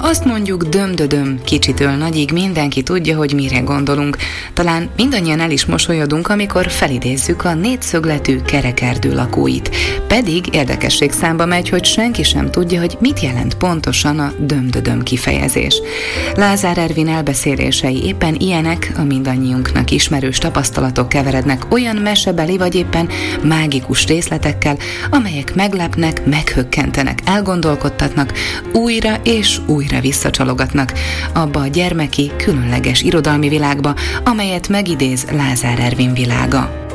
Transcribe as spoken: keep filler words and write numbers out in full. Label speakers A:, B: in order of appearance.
A: Azt mondjuk döm-dödöm, kicsitől nagyig mindenki tudja, hogy mire gondolunk. Talán mindannyian el is mosolyodunk, amikor felidézzük a négyszögletű kerekerdő lakóit. Pedig érdekesség számba megy, hogy senki sem tudja, hogy mit jelent pontosan a döm-dödöm kifejezés. Lázár Ervin elbeszélései éppen ilyenek, a mindannyiunknak ismerős tapasztalatok keverednek olyan mesebeli vagy éppen mágikus részletekkel, amelyek meglepnek, meghökkentenek, elgondolkodtatnak, újra és újra visszacsalogatnak abba a gyermeki, különleges irodalmi világba, amelyet megidéz Lázár Ervin világa.